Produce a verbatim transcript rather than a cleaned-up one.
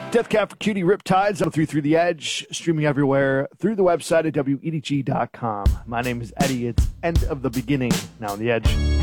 Death Cab for Cutie Riptides on through through the Edge, streaming everywhere through the website at W E D G dot com. My name is Eddie. It's end of the beginning now on the Edge.